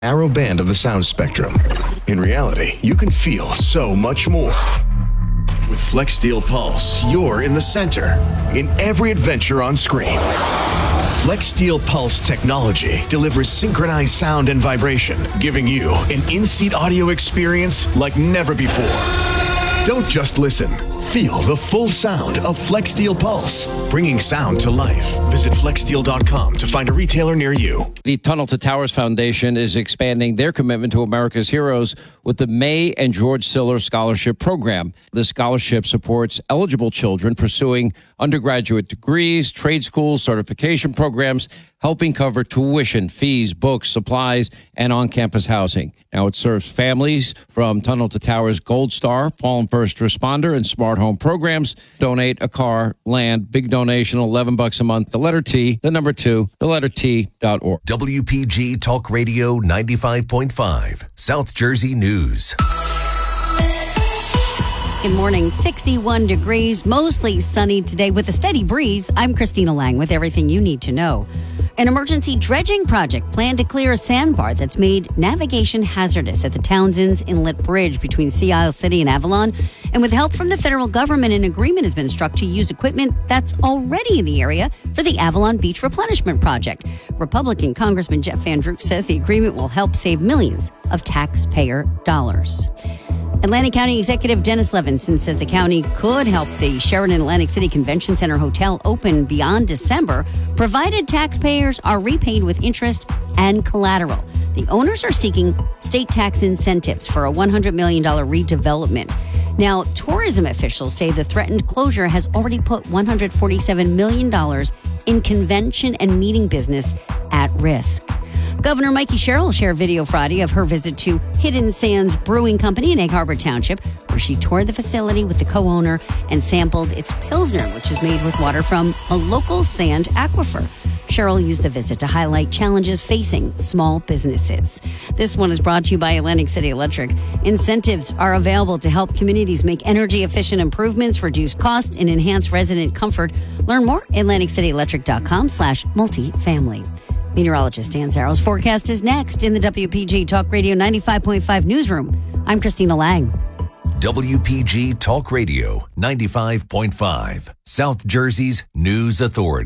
narrow band of the sound spectrum. In reality, you can feel so much more. With FlexSteel Pulse, you're in the center in every adventure on screen. FlexSteel Pulse technology delivers synchronized sound and vibration, giving you an in-seat audio experience like never before. Don't just listen. Feel the full sound of FlexSteel Pulse, bringing sound to life. Visit flexsteel.com to find a retailer near you. The Tunnel to Towers Foundation is expanding their commitment to America's heroes with the May and George Siller Scholarship Program. The scholarship supports eligible children pursuing undergraduate degrees, trade schools, certification programs, helping cover tuition, fees, books, supplies, and on-campus housing. Now it serves families from Tunnel to Towers Gold Star, Fallen First Responder, and Smart Home programs. Donate a car, land, big donation, $11 a month. The letter T, the number 2, the letter T.org. WPG Talk Radio 95.5, South Jersey News. Good morning. 61 degrees, mostly sunny today with a steady breeze. I'm Christina Lang with everything you need to know. An emergency dredging project planned to clear a sandbar that's made navigation hazardous at the Townsend's Inlet Bridge between Sea Isle City and Avalon. And with help from the federal government, an agreement has been struck to use equipment that's already in the area for the Avalon Beach Replenishment Project. Republican Congressman Jeff Van Drew says the agreement will help save millions of taxpayer dollars. Atlantic County Executive Dennis Levinson says the county could help the Sheraton Atlantic City Convention Center Hotel open beyond December, provided taxpayers are repaid with interest and collateral. The owners are seeking state tax incentives for a $100 million redevelopment. Now, tourism officials say the threatened closure has already put $147 million in convention and meeting business at risk. Governor Mikey Sherrill shared video Friday of her visit to Hidden Sands Brewing Company in Egg Harbor Township, where she toured the facility with the co-owner and sampled its Pilsner, which is made with water from a local sand aquifer. Sherrill used the visit to highlight challenges facing small businesses. This one is brought to you by Atlantic City Electric. Incentives are available to help communities make energy-efficient improvements, reduce costs, and enhance resident comfort. Learn more at atlanticityelectric.com/multifamily. Meteorologist Dan Zarrow's forecast is next in the WPG Talk Radio 95.5 newsroom. I'm Christina Lang. WPG Talk Radio 95.5, South Jersey's news authority.